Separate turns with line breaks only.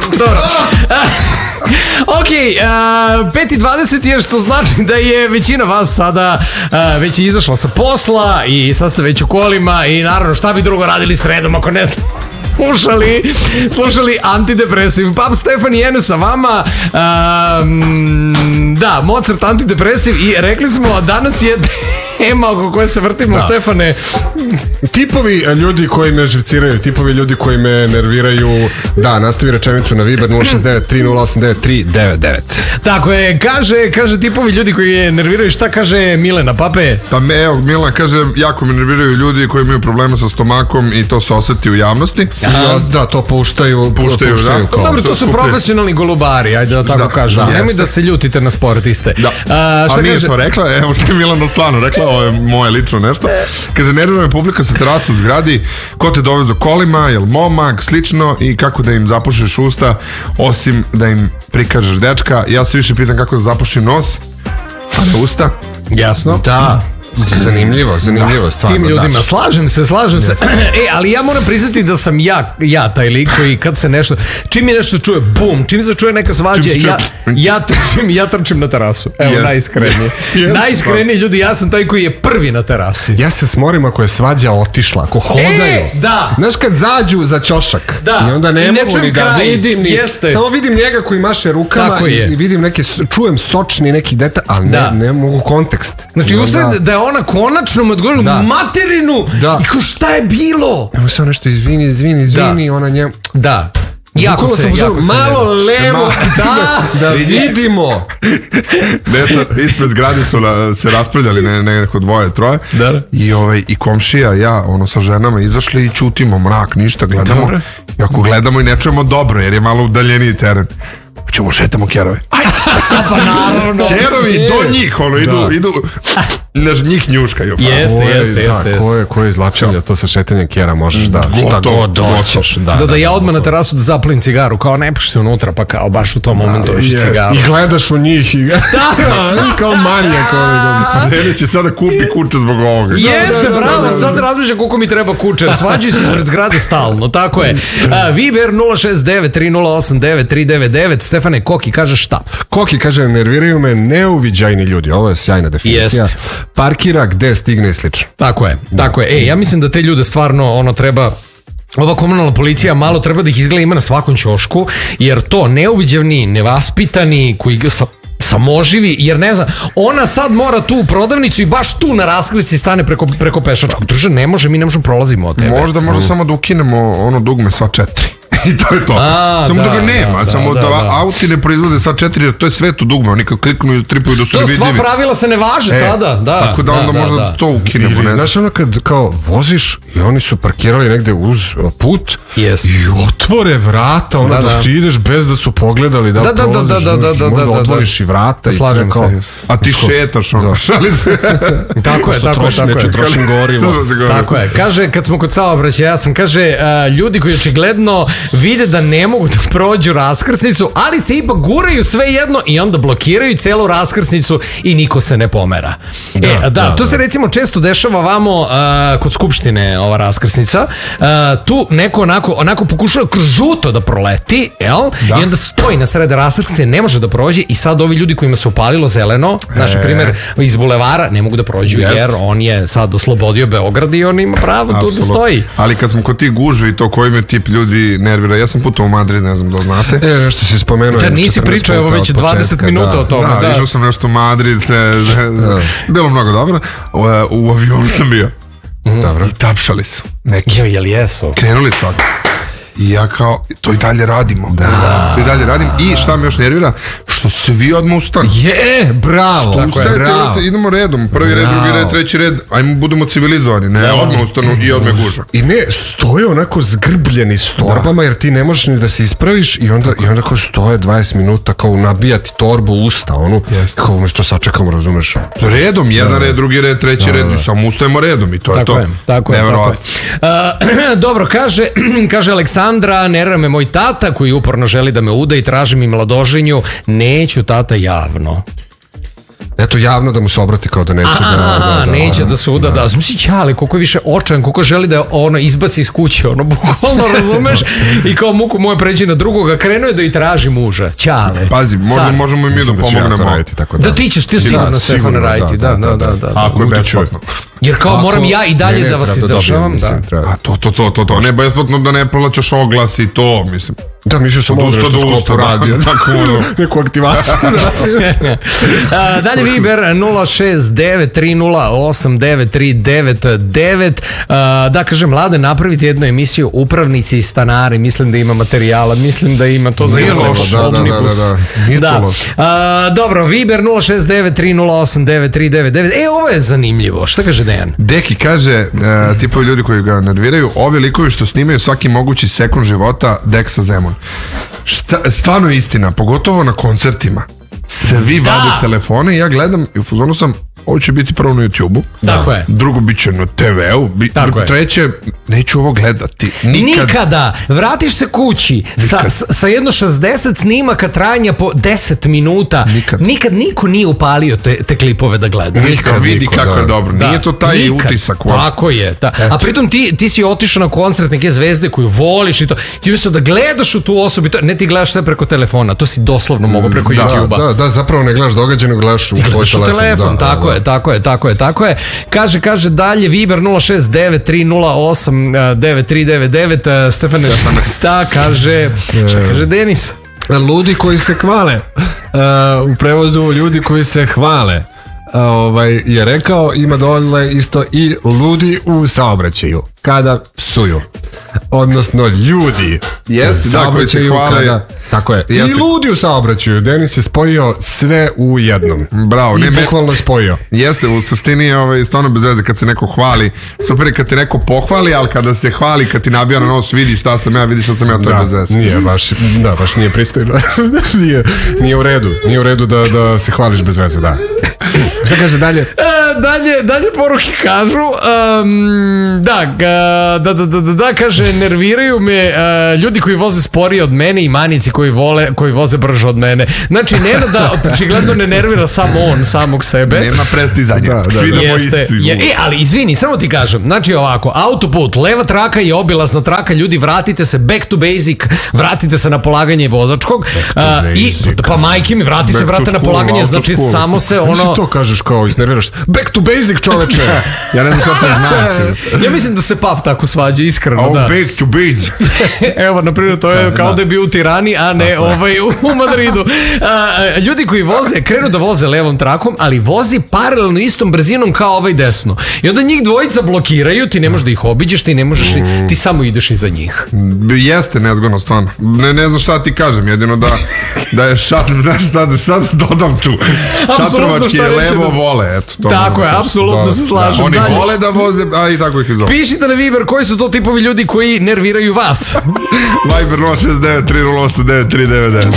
Dobro. Ok, 5:20 je, što znači da je većina vas sada već je izašla sa posla i sad ste već u kolima i naravno šta bi drugo radili sredom ako ne slušali antidepresiv. Pap Stefan i Ene sa vama. Da, Mozart antidepresiv i rekli smo danas je tema oko koje se vrtimo, Stefane.
Tipovi ljudi koji me živciraju, tipovi ljudi koji me nerviraju. Da, nastavi rečenicu na Viber 069-3089-399.
Tako je, kaže tipovi ljudi koji je nerviraju. Šta kaže Milena, Pape?
Pa evo, Milena kaže, jako me nerviraju ljudi koji imaju problema sa stomakom i to se oseti u javnosti.
Da, to puštaju,
da.
Dobro, to su profesionalni golubari, ajde da tako kažem. Nemoj da se ljutite na sportiste.
A nije to rekla, evo što je Milena stvarno rekla, ovo je moje lično nešto. Kaže, nervira me publika sa terasa u zgradi, ko te dovezo kolima, jel momak, slično, i kako da im zapušiš usta, osim da im prikažeš dečka. Ja se više pitam kako da zapušim nos, a da usta.
Jasno.
Da. Zanimljivo, stvarno.
Tim ljudima, slažem se. Ali ja moram priznati da sam ja taj lik koji kad se nešto, čim mi nešto čuje, bum, čim se čuje neka svađa, ja trčim na terasu. Evo, najiskrenije. Najiskreniji ljudi, ja sam taj koji je prvi na terasi.
Ja se smorim ako je svađa otišla, ako hodaju.
Da.
Znaš kad zađu za ćošak i onda ne mogu ni da vidim, samo vidim njega koji maše rukama i vidim neke, čujem sočni neki detalj, ali ne mogu kontekst.
Znači, usred da je ona konačno me odgovorila materinu i ko šta je bilo?
Evo sam nešto izvini, ona njemu.
Da. Jako se
malo levo da vidimo.
Ispred zgrade su se raspravljali nekako dvoje, troje i komšija, ja sa ženama izašli i čutimo, mrak, ništa, gledamo i ako gledamo i ne čujemo dobro jer je malo udaljeniji teren, ćemo šetamo kerove.
Pa naravno.
Kerovi do njih, idu naš njih njuškaju.
Jeste.
Koje izlačenje to sa šetanjem kera možeš da šta god doćeš.
Da ja odmah na terasu da zapalim cigaru, kao ne puši se unutra, pa kao baš u tom momentu puši cigaru.
I gledaš u njih i kao manjak.
Nene će sada kupi kuće zbog ovoga.
Jeste, bravo, sad razmišljam koliko mi treba kuće. Svađaju se ispred zgrade stalno, tako je. Viber 069-3089-399. Stefane, Koki kaže šta?
Koki kaže, nerviraju me neuviđajni ljudi. Ovo je sjajna definicija. Parkira gde stigne i slično.
Tako je. Ja mislim da te ljude stvarno treba, ova komunalna policija malo treba da ih izgleda ima na svakom ćošku, jer to neuviđavni, nevaspitani, koji samoživi, jer ne znam, ona sad mora tu u prodavnicu i baš tu na raskrsnici stane preko pešačkog. Druže, ne može, mi ne možemo prolazimo od tebe.
Možda samo da ukinemo ono dugme sva 4. I to je to. Samo da ga nema. Samo da auti ne proizvode sva 4, jer to je sve to dugme. Oni kad kliknu i tripuju da su nevidljivi.
To sva pravila se ne važe tada.
Tako da onda možda to ukinemo.
Znaš ono kad kao voziš i oni su parkirali negde uz put i otvore vrata, ono da ti ideš bez da su pogledali da prolaziš, možda otvoriš i vrata i sve kao.
A ti šetaš ono. Šali se.
Tako je.
Neću trošim gorivo.
Tako je. Kaže, kad smo kod saobraćaja, ja sam, kaže, ljudi koji očigledno vide da ne mogu da prođu raskrsnicu, ali se ipak guraju svejedno i onda blokiraju celu raskrsnicu i niko se ne pomera. To se recimo često dešava vamo kod Skupštine, ova raskrsnica. Tu neko onako pokušava kroz žuto da proleti, i onda stoji na sred raskrsnice, ne može da prođe i sad ovi ljudi kojima se upalilo zeleno, naš primjer iz bulevara, ne mogu da prođu jer on je sad oslobodio Beograd i on ima pravo tu da stoji.
Ali kad smo kod tih gužvi i to koji me tip ljudi nervira, ja sam putao u Madrid, ne znam da znate.
Nešto si spomenuo.
Da nisi pričao, evo već 20 minuta o tome.
Da, išao sam nešto u Madrid, bilo mnogo dobro. U avionu sam bio. Dobro. I tapšali su neki.
Jel jesu?
Krenuli su ovdje. I ja kao, to i dalje radimo. To i dalje radim. I šta me još nervira? Što svi odmah ustanu.
Bravo.
Što ustajete, idemo redom. Prvi red, drugi red, treći red. Ajmo, budemo civilizovani. Ne, odmah ustanu i odmah guža.
I ne, stoje onako zgrbljeni s torbama, jer ti ne možeš ni da se ispraviš i onda kao stoje 20 minuta kao nabijati torbu u usta, onu. Kao umjesto sačekamo, razumeš?
Redom, jedan red, drugi red, treći red. Samo ustajemo redom i to je to.
Tako je. Dobro, kaže Aleksandra, nervira me moj tata koji uporno želi da me uda i traži mi mladoženju. Neću, tata, javno.
Eto, javno da mu se obrati kao da neće
neće da se uda, da. Misli, Ćale, koliko je više očajan, koliko želi da ono izbaci iz kuće, ono, bukvalno, razumeš? I kao muku moje pređi na drugoga, krenuo je da i traži muža. Ćale.
Pazi, možemo i mi da pomognemo.
Da ti ćeš ti sigurno, Stefane, raditi, da.
Ako je besplatno.
Jer kao moram ja i dalje da vas izdržavam.
A to, ne besplatno da ne plaćaš oglas i to, mislim.
Da, mišljio sam ovo nešto sklopu radi. Neku aktivaciju.
Dalje Viber 069-308-9399. Da, kažem, Mlade, napraviti jednu emisiju Upravnici i stanari. Mislim da ima materijala, mislim da ima to za jedan omnibus. Dobro, Viber 069-308-9399. Ovo je zanimljivo. Šta kaže Dejan?
Deki kaže, tipovi ljudi koji ga nerviraju, ovi likovi što snimaju svaki mogući sekund života, Deksa Zemun. Stvarno je istina, pogotovo na koncertima. Svi vade telefone i ja gledam i u fazonu sam, ovo će biti prvo na YouTube-u.
Tako je.
Drugo bit će na TV-u. Treće, neću ovo gledati.
Nikada. Vratiš se kući sa jedno 60 snimaka trajanja po 10 minuta. Nikad niko nije upalio te klipove da gleda.
Vidi kako je dobro. Nije to taj utisak.
Tako je. A pritom ti si otišao na koncert neke zvezde koju voliš i to. Ti umjesto da gledaš u tu osobu, ne ti gledaš sve preko telefona. To si doslovno mogao preko YouTube-a.
Da, zapravo ne gledaš događaj, nego gledaš u tvoj telefon.
Tako je. Kaže dalje Viber 069-308-9399. Stefane, šta kaže Denis?
Ludi koji se hvale. U prevodu ljudi koji se hvale. Je rekao, ima dole isto i ludi u saobraćaju kada psuju, odnosno ljudi
u saobraćaju kada,
tako je, i ludi u saobraćaju. Denis je spojio sve u jednom.
Bravo,
i bukvalno spojio.
Jeste, u suštini je stvarno bez veze kad se neko hvali. Super je kad te neko pohvali, ali kada se hvali, kad ti nabija na nos, vidi šta sam ja, vidi šta sam ja, to je bez veze.
Nije baš nije pristojno. Nije u redu da se hvališ bez veze, da. Šta kaže dalje?
Dalje poruke kažu da, kaže, nerviraju me ljudi koji voze sporije od mene i manici koji voze brže od mene. Znači, Nenada očigledno ne nervira samo on, samog sebe.
Nema prestizanja. Svi idemo isti.
Ali izvini, samo ti kažem, znači ovako, autoput, leva traka i obilazna traka, ljudi, vratite se back to basic, vratite se na polaganje vozačkog i pa majke mi, vrati se, brate, na polaganje, znači samo se ono...
Ti to kažeš kao iznerviraš, back to basic, čoveče.
Ja ne znam šta to znači.
Ja mislim da se pap tako svađa, iskreno, da.
Back to basic.
Evo, na primjer, to je kao da je bio u Tirani, a ne u Madridu. Ljudi koji voze, krenu da voze levom trakom, ali vozi paralelno istom brzinom kao ovaj desno. I onda njih dvojica blokiraju, ti ne možeš da ih obiđeš, ti ne možeš, ti samo ideš iza njih.
Jeste nezgodno, stvarno. Ne znam šta ti kažem, jedino da je šta dodam tu. Šatrovački je levo vole, eto.
Tako je, apsolutno se slažem.
Oni vole da voze, a i tako ih izvole.
Pišite na Viber koji su to tipovi ljudi koji nerviraju vas.
Viber 069 308 9399.